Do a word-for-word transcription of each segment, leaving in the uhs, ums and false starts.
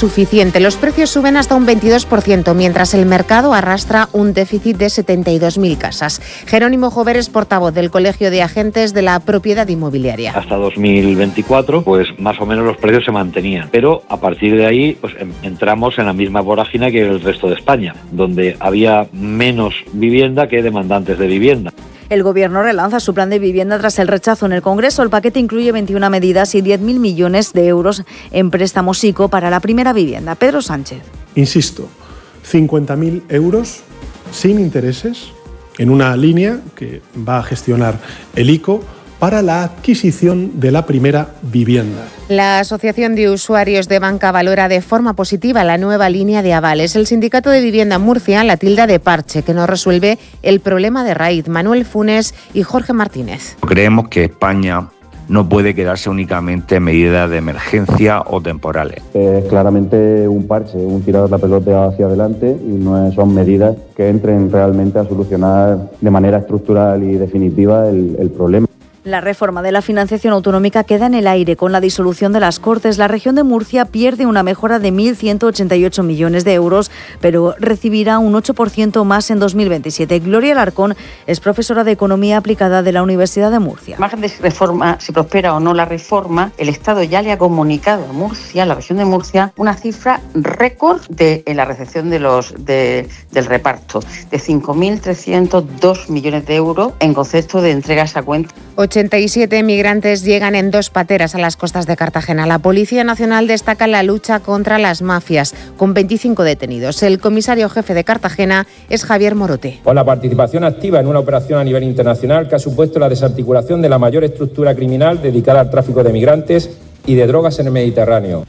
insuficiente. Los precios suben hasta un veintidós por ciento, mientras el mercado arrastra un déficit de setenta y dos mil casas. Jerónimo Jover es portavoz del Colegio de Agentes de la Propiedad Inmobiliaria. Hasta dos mil veinticuatro, pues más o menos los precios se mantenían, pero a partir de ahí pues entramos en la misma vorágine que el resto de España, donde había menos vivienda que demandantes de vivienda. El Gobierno relanza su plan de vivienda tras el rechazo en el Congreso. El paquete incluye veintiuna medidas y diez mil millones de euros en préstamos ICO para la primera vivienda. Pedro Sánchez. Insisto, cincuenta mil euros sin intereses en una línea que va a gestionar el ICO para la adquisición de la primera vivienda. La Asociación de Usuarios de Banca valora de forma positiva la nueva línea de avales. El Sindicato de Vivienda Murcia la tilda de parche, que no resuelve el problema de raíz. Manuel Funes y Jorge Martínez. Creemos que España no puede quedarse únicamente en medidas de emergencia o temporales. Es claramente un parche, un tirar la pelota hacia adelante y no son medidas que entren realmente a solucionar de manera estructural y definitiva el, el problema. La reforma de la financiación autonómica queda en el aire. Con la disolución de las Cortes, la región de Murcia pierde una mejora de mil ciento ochenta y ocho millones de euros, pero recibirá un ocho por ciento más en dos mil veintisiete. Gloria Alarcón es profesora de Economía Aplicada de la Universidad de Murcia. Al margen de si, reforma, si prospera o no la reforma, el Estado ya le ha comunicado a Murcia, la región de Murcia, una cifra récord de, en la recepción de los, de, del reparto, de cinco mil trescientos dos millones de euros en concepto de entregas a cuenta. ochenta y siete migrantes llegan en dos pateras a las costas de Cartagena. La Policía Nacional destaca la lucha contra las mafias, con veinticinco detenidos. El comisario jefe de Cartagena es Javier Morote. Con la participación activa en una operación a nivel internacional que ha supuesto la desarticulación de la mayor estructura criminal dedicada al tráfico de migrantes y de drogas en el Mediterráneo.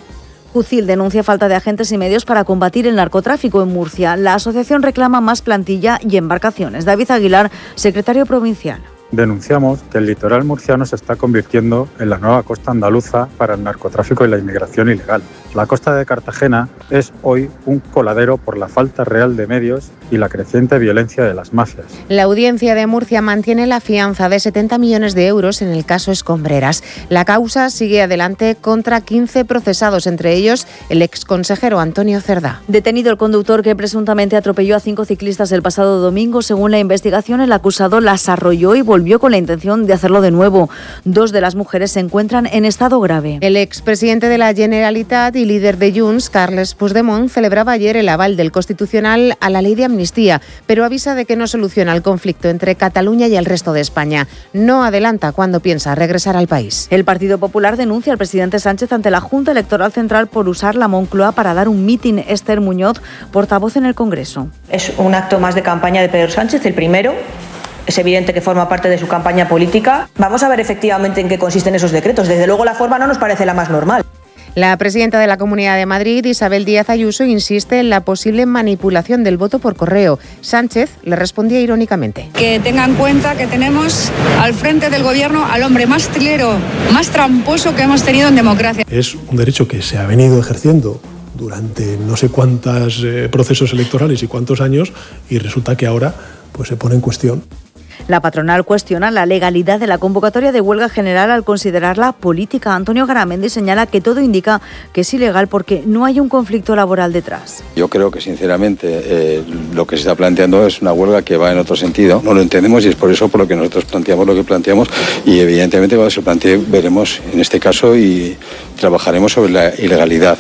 UCIL denuncia falta de agentes y medios para combatir el narcotráfico en Murcia. La asociación reclama más plantilla y embarcaciones. David Aguilar, secretario provincial. Denunciamos que el litoral murciano se está convirtiendo en la nueva costa andaluza para el narcotráfico y la inmigración ilegal. La costa de Cartagena es hoy un coladero por la falta real de medios y la creciente violencia de las mafias. La Audiencia de Murcia mantiene la fianza de setenta millones de euros en el caso Escombreras. La causa sigue adelante contra quince procesados, entre ellos el exconsejero Antonio Cerdá. Detenido el conductor que presuntamente atropelló a cinco ciclistas el pasado domingo. Según la investigación, el acusado las arrolló y volvió con la intención de hacerlo de nuevo. Dos de las mujeres se encuentran en estado grave. El expresidente de la Generalitat y líder de Junts, Carles Puigdemont, celebraba ayer el aval del Constitucional a la ley de amnistía, pero avisa de que no soluciona el conflicto entre Cataluña y el resto de España. No adelanta cuándo piensa regresar al país. El Partido Popular denuncia al presidente Sánchez ante la Junta Electoral Central por usar la Moncloa para dar un mitin. Esther Muñoz, portavoz en el Congreso. Es un acto más de campaña de Pedro Sánchez, el primero. Es evidente que forma parte de su campaña política. Vamos a ver efectivamente en qué consisten esos decretos. Desde luego la forma no nos parece la más normal. La presidenta de la Comunidad de Madrid, Isabel Díaz Ayuso, insiste en la posible manipulación del voto por correo. Sánchez le respondía irónicamente. Que tenga en cuenta que tenemos al frente del gobierno al hombre más trilero, más tramposo que hemos tenido en democracia. Es un derecho que se ha venido ejerciendo durante no sé cuántos eh, procesos electorales y cuántos años, y resulta que ahora pues, se pone en cuestión. La patronal cuestiona la legalidad de la convocatoria de huelga general al considerarla política. Antonio Garamendi señala que todo indica que es ilegal porque no hay un conflicto laboral detrás. Yo creo que sinceramente eh, lo que se está planteando es una huelga que va en otro sentido. No lo entendemos y es por eso por lo que nosotros planteamos lo que planteamos, y evidentemente cuando se plantee veremos en este caso y trabajaremos sobre la ilegalidad.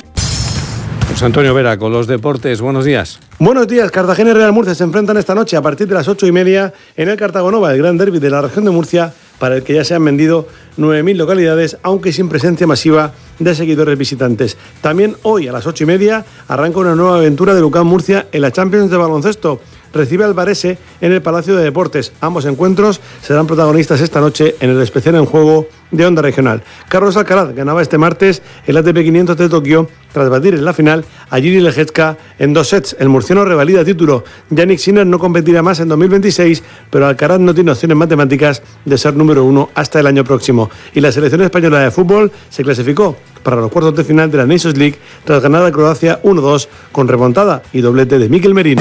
José Antonio Vera con los deportes. Buenos días. Buenos días. Cartagena y Real Murcia se enfrentan esta noche a partir de las ocho y media en el Cartagonova, el gran derbi de la región de Murcia, para el que ya se han vendido nueve mil localidades, aunque sin presencia masiva de seguidores visitantes. También hoy a las ocho y media arranca una nueva aventura de UCAM Murcia en la Champions de baloncesto. Recibe al Varese en el Palacio de Deportes. Ambos encuentros serán protagonistas esta noche en el especial en juego de Onda Regional. Carlos Alcaraz ganaba este martes el A T P quinientos de Tokio tras batir en la final a Jiří Lehečka en dos sets. El murciano revalida título. Jannik Sinner no competirá más en dos mil veintiséis, pero Alcaraz no tiene opciones matemáticas de ser número uno hasta el año próximo. Y la selección española de fútbol se clasificó para los cuartos de final de la Nations League tras ganar a Croacia uno dos con remontada y doblete de Mikel Merino.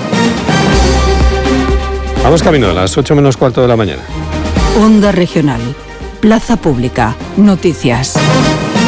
Vamos camino a las ocho menos cuarto de la mañana. Onda Regional. Plaza Pública. Noticias.